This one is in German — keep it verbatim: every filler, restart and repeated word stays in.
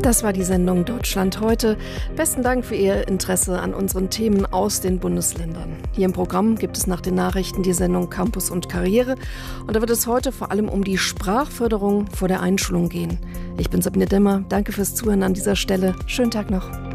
Das war die Sendung Deutschland heute. Besten Dank für Ihr Interesse an unseren Themen aus den Bundesländern. Hier im Programm gibt es nach den Nachrichten die Sendung Campus und Karriere. Und da wird es heute vor allem um die Sprachförderung vor der Einschulung gehen. Ich bin Sabine Demmer. Danke fürs Zuhören an dieser Stelle. Schönen Tag noch.